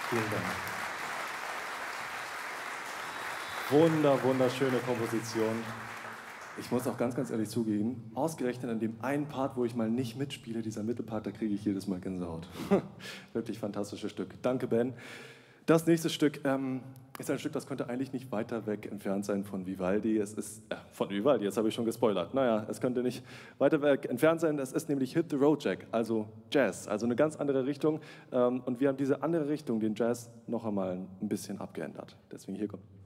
Vielen Dank. Wunderschöne Komposition. Ich muss auch ganz ehrlich zugeben, ausgerechnet an dem einen Part, wo ich mal nicht mitspiele, dieser Mittelpart, da kriege ich jedes Mal Gänsehaut. Wirklich fantastisches Stück. Danke, Ben. Das nächste Stück ist ein Stück, das könnte eigentlich nicht weiter weg entfernt sein von Vivaldi. Es ist, von Vivaldi, jetzt habe ich schon gespoilert. Naja, es könnte nicht weiter weg entfernt sein. Es ist nämlich Hit the Road Jack, also Jazz, also eine ganz andere Richtung. Und wir haben diese andere Richtung, den Jazz, noch einmal ein bisschen abgeändert. Deswegen hier kommt.